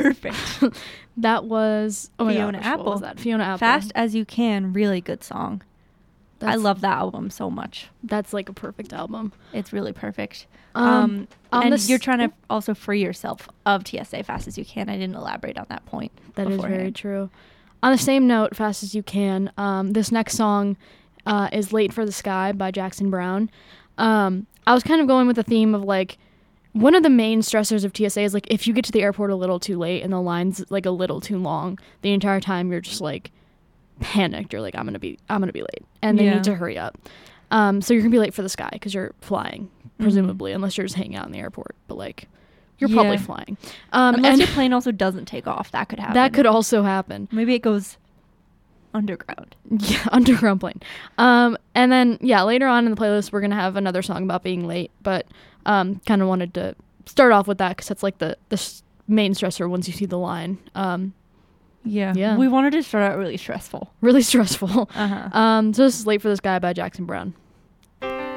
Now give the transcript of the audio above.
perfect. That was Fiona Apple. What was that? Fiona Apple. Fast as You Can, really good song. I love that album so much. That's like a perfect album. It's really perfect. On and you're trying to also free yourself of TSA Fast as You Can. I didn't elaborate on that point. That is very true. On the same note, Fast as You Can, this next song is Late for the Sky by Jackson Browne. I was kind of going with the theme of like, one of the main stressors of TSA is like if you get to the airport a little too late and the line's like a little too long, the entire time you're just like panicked. You're like, I'm gonna be late, and they need to hurry up. So you're gonna be late for the sky because you're flying, presumably, unless you're just hanging out in the airport. But like, you're probably flying. Unless your plane also doesn't take off, that could happen. That could also happen. Maybe it goes underground. Yeah, underground plane. And then later on in the playlist we're gonna have another song about being late, but kind of wanted to start off with that because that's like the main stressor once you see the line. We wanted to start out really stressful. So this is Late for This Guy by Jackson Browne.